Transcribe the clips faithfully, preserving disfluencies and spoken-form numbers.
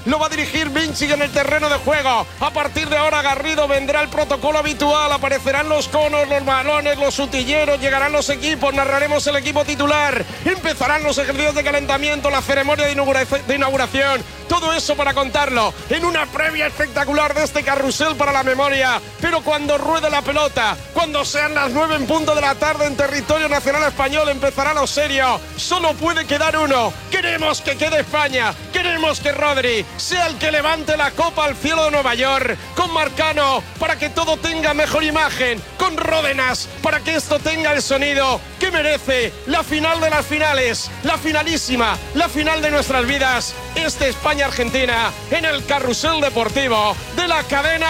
lo va a dirigir Vinci en el terreno de juego. A partir de ahora, Garrido, vendrá el protocolo habitual, aparecerán los conos, los balones, los utilleros, llegarán los equipos, narraremos el equipo titular, empezarán los ejercicios de calentamiento, la ceremonia de, inaugura de inauguración, todo eso para contarlo en una previa espectacular de este carrusel para la memoria. Pero cuando ruede la pelota, cuando sean las nueve en punto de la tarde en territorio nacional español, empezará lo serio. Solo puede quedar uno. Queremos que quede España, queremos que Rodri sea el que levante la copa al cielo de Nueva York, con Marcano para que todo tenga mejor imagen, con Ródenas para que esto tenga el sonido que merece, la final de las finales, la finalísima, la final de nuestras vidas. Este España-Argentina en el carrusel deportivo de la cadena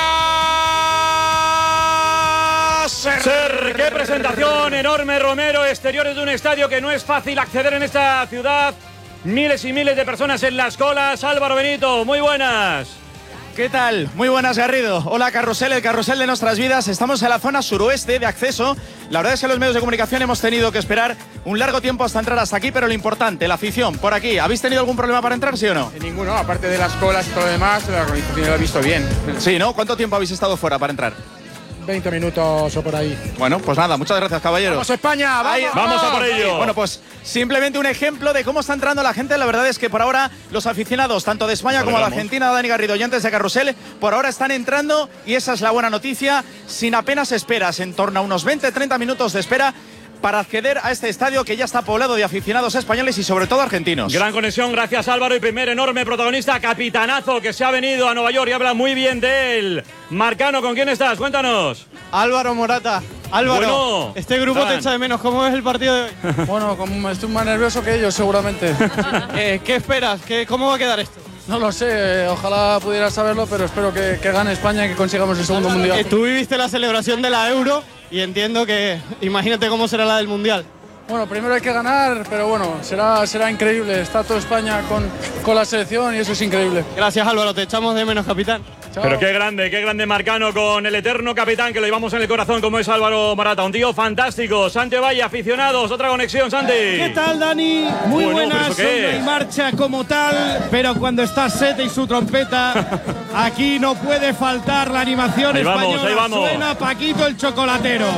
Ser. Ser. ¡Qué presentación enorme, Romero! Exteriores de un estadio que no es fácil acceder en esta ciudad. Miles y miles de personas en las colas. Álvaro Benito, muy buenas. ¿Qué tal? Muy buenas, Garrido. Hola, Carrusel, el carrusel de nuestras vidas. Estamos en la zona suroeste de acceso. La verdad es que los medios de comunicación hemos tenido que esperar un largo tiempo hasta entrar hasta aquí, pero lo importante, la afición, por aquí. ¿Habéis tenido algún problema para entrar, sí o no? Ninguno, aparte de las colas y todo lo demás, la organización lo ha visto bien. Sí, ¿no? ¿Cuánto tiempo habéis estado fuera para entrar? veinte minutos o por ahí. Bueno, pues nada, muchas gracias, caballeros. ¡Vamos, España! ¡Vamos! Ahí, ¡Vamos a por ello! Bueno, pues simplemente un ejemplo de cómo está entrando la gente. La verdad es que por ahora los aficionados, tanto de España como de Argentina, Dani Garrido, oyentes de Carrusel, por ahora están entrando y esa es la buena noticia, sin apenas esperas, en torno a unos veinte a treinta minutos de espera para acceder a este estadio que ya está poblado de aficionados españoles y sobre todo argentinos. Gran conexión, gracias Álvaro. Y primer enorme protagonista, capitanazo, que se ha venido a Nueva York y habla muy bien de él. Marcano, ¿con quién estás? Cuéntanos. Álvaro Morata. Álvaro, bueno, este grupo Dan. te echa de menos. ¿Cómo es el partido de hoy? Bueno, como estoy más nervioso que ellos, seguramente. eh, ¿Qué esperas? ¿Qué, ¿Cómo va a quedar esto? No lo sé, eh, ojalá pudiera saberlo, pero espero que, que gane España y que consigamos el segundo mundial. Eh, tú viviste la celebración de la Euro y entiendo que imagínate cómo será la del Mundial. Bueno, primero hay que ganar, pero bueno, será, será increíble. Está toda España con, con la selección y eso es increíble. Gracias, Álvaro, te echamos de menos, capitán. Chao. Pero qué grande, qué grande Marcano con el eterno capitán que lo llevamos en el corazón como es Álvaro Morata. Un tío fantástico. Santi Valle, aficionados, otra conexión, Santi. ¿Qué tal, Dani? Muy bueno, buenas, ¿pero eso qué no hay es? marcha como tal, pero cuando está Sete y su trompeta, aquí no puede faltar la animación Ahí vamos, española. ahí vamos. Suena Paquito el chocolatero.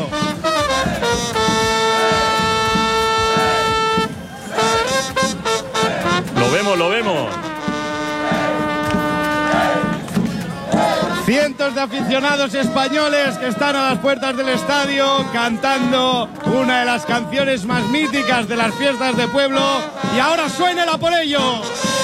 Lo vemos, lo vemos. Cientos de aficionados españoles que están a las puertas del estadio cantando una de las canciones más míticas de las fiestas de pueblo. Y ahora suena el A por ello.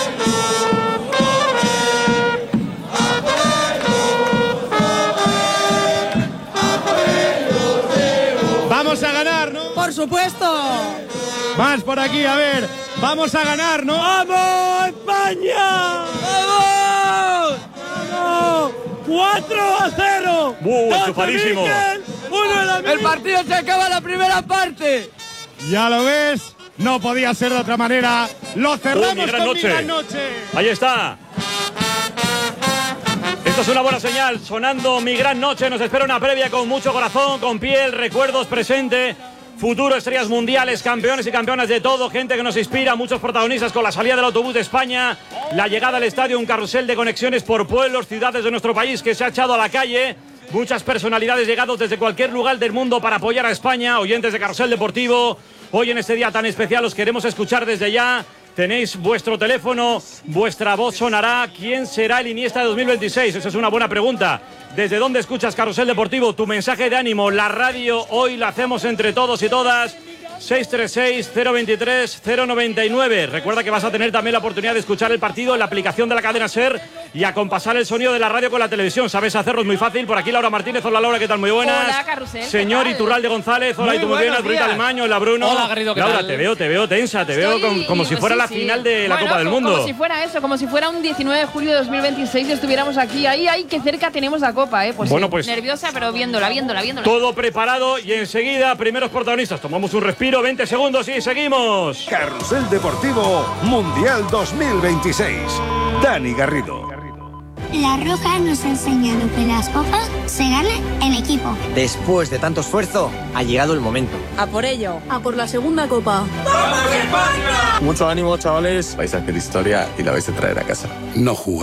Vamos a ganar, ¿no? Por supuesto. Más por aquí, a ver. Vamos a ganar, ¿no? ¡Vamos, España! ¡Vamos! ¡Vamos! cuatro a cero. ¡Uh, enchufadísimo! El partido se acaba la primera parte. Ya lo ves, no podía ser de otra manera. Lo cerramos Oh, mi gran con noche. mi gran noche. Ahí está. Esto es una buena señal, sonando Mi Gran Noche. Nos espera una previa con mucho corazón, con piel, recuerdos, presente, futuro, estrellas mundiales, campeones y campeonas de todo, gente que nos inspira, muchos protagonistas con la salida del autobús de España, la llegada al estadio, un carrusel de conexiones por pueblos, ciudades de nuestro país que se ha echado a la calle. Muchas personalidades llegados desde cualquier lugar del mundo para apoyar a España, oyentes de Carrusel Deportivo. Hoy en este día tan especial os queremos escuchar desde ya. Tenéis vuestro teléfono, vuestra voz sonará. ¿Quién será el Iniesta de dos mil veintiséis? Esa es una buena pregunta. ¿Desde dónde escuchas Carrusel Deportivo? Tu mensaje de ánimo, la radio, hoy la hacemos entre todos y todas. seis tres seis, cero dos tres, cero nueve nueve. Recuerda que vas a tener también la oportunidad de escuchar el partido en la aplicación de la cadena SER y acompasar el sonido de la radio con la televisión. Sabes hacerlo, es muy fácil. Por aquí Laura Martínez. Hola Laura, ¿qué tal? Muy buenas. Hola, Carrusel. Señor Iturralde González. Hola, Muy y tú muy bien. buenos Albrita días. Almaño, hola Bruno. Hola, Garrido, ¿qué Laura, tal? te veo, te veo tensa, te veo Estoy- como, como si pues fuera sí, la sí. final de la Bueno, Copa del como- Mundo. Como si fuera eso, como si fuera un diecinueve de julio de dos mil veintiséis y estuviéramos aquí. Ahí, ahí, que cerca tenemos la Copa, ¿eh? Pues, Bueno, sí, pues- nerviosa, pero viéndola, viéndola, viéndola. Todo preparado y enseguida, primeros protagonistas. Tomamos un respiro, veinte segundos y seguimos. Carrusel Deportivo Mundial dos mil veintiséis. Dani Garrido. La Roja nos ha enseñado que las cosas se ganan en equipo. Después de tanto esfuerzo, ha llegado el momento. A por ello. A por la segunda Copa. Mucho ánimo, chavales. Vais a hacer historia y la vais a traer a casa. No jugar.